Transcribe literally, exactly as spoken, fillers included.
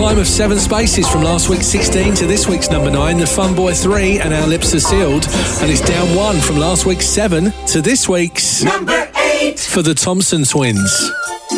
climb of seven spaces from last week's sixteen to this week's number nine. The Fun Boy three and Our Lips Are Sealed. And it's down one from last week's seven to this week's number eight for the Thompson Twins.